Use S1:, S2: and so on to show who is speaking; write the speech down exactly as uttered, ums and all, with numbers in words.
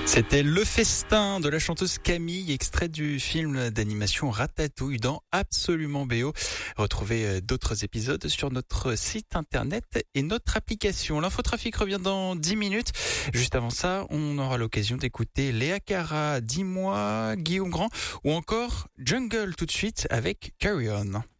S1: C'était Le Festin de la chanteuse Camille, extrait du film d'animation Ratatouille dans Absolument B O. Retrouvez d'autres épisodes sur notre site internet et notre application. L'infotrafic revient dans dix minutes. Juste avant ça, on aura l'occasion d'écouter Léa Cara, Dis-moi, Guillaume Grand ou encore Jungle tout de suite avec Carry On.